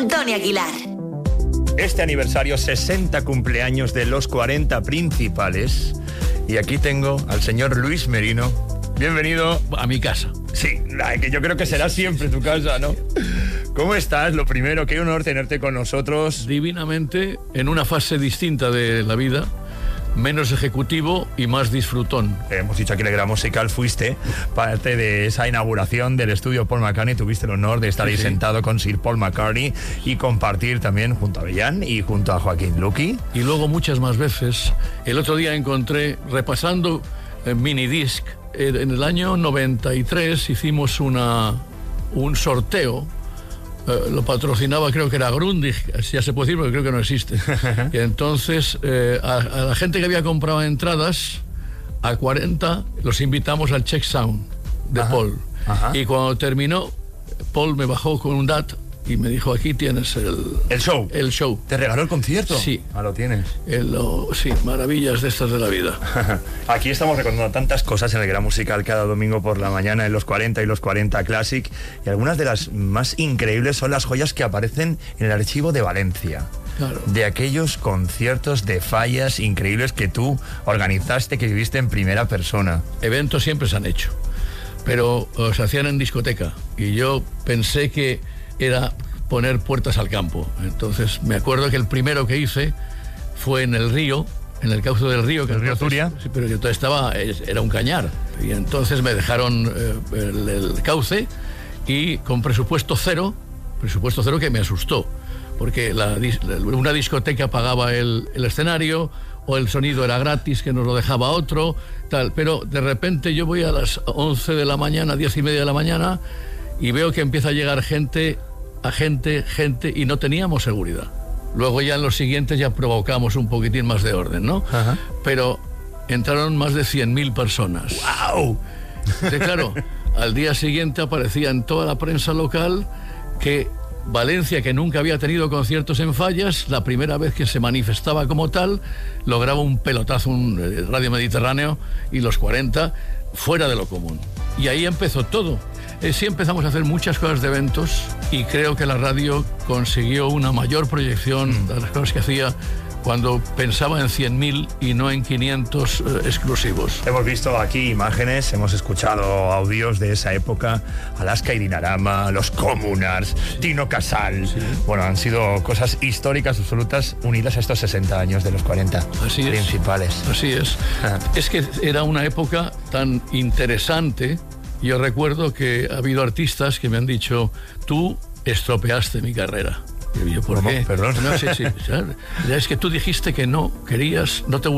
con Tony Aguilar. Este aniversario, 60 cumpleaños de los 40 principales. Y aquí tengo al señor Luis Merino. Bienvenido a mi casa. Sí, que yo creo que será siempre tu casa, ¿no? ¿Cómo estás? Lo primero, qué honor tenerte con nosotros. Divinamente, en una fase distinta de la vida, menos ejecutivo y más disfrutón. Hemos dicho aquí en el Gran Musical, fuiste parte de esa inauguración del estudio Paul McCartney, tuviste el honor de estar ahí sentado con Sir Paul McCartney y compartir también junto a Bellán y junto a Joaquín Luqui. Y luego muchas más veces. El otro día encontré, repasando minidisc, en el año 93 hicimos un sorteo. Lo patrocinaba, creo que era Grundig, ya se puede decir porque creo que no existe. Y entonces a la gente que había comprado entradas, a 40 los invitamos al Czech Sound de Paul. Y cuando terminó, Paul me bajó con un DAT y me dijo: aquí tienes el show. El show. ¿Te regaló el concierto? Sí. Lo tienes. Sí, maravillas de estas de la vida. Aquí estamos recordando tantas cosas en el Gran Musical cada domingo por la mañana, en los 40 y los 40 Classic, y algunas de las más increíbles son las joyas que aparecen en el archivo de Valencia. Claro. De aquellos conciertos de fallas increíbles que tú organizaste, que viviste en primera persona. Eventos siempre se han hecho, pero se hacían en discoteca, y yo pensé que era poner puertas al campo. Entonces me acuerdo que el primero que hice fue en el río, en el cauce del río, que el río Turia. Sí, pero que era un cañar, y entonces me dejaron el cauce, y con presupuesto cero que me asustó, porque una discoteca pagaba el escenario, o el sonido era gratis, que nos lo dejaba otro, tal, pero de repente yo voy a las 11 de la mañana, 10:30 de la mañana, y veo que empieza a llegar gente, y no teníamos seguridad. Luego ya en los siguientes ya provocamos un poquitín más de orden, ¿no? Pero entraron más de 100.000 personas. ¡Wow! Claro, al día siguiente aparecía en toda la prensa local que Valencia, que nunca había tenido conciertos en fallas, la primera vez que se manifestaba como tal, lograba un pelotazo, un Radio Mediterráneo, y los 40 fuera de lo común. Y ahí empezó todo. Sí, empezamos a hacer muchas cosas de eventos, y creo que la radio consiguió una mayor proyección de las cosas que hacía cuando pensaba en 100.000 y no en 500 exclusivos. Hemos visto aquí imágenes, hemos escuchado audios de esa época: Alaska y Dinarama, los Communards, Tino Casal. Sí. Bueno, han sido cosas históricas absolutas unidas a estos 60 años de los 40 principales. Así es. Es que era una época tan interesante. Yo recuerdo que ha habido artistas que me han dicho: tú estropeaste mi carrera. Y yo, ¿por qué? Perdón. No, sí. Es que tú dijiste que no querías, no te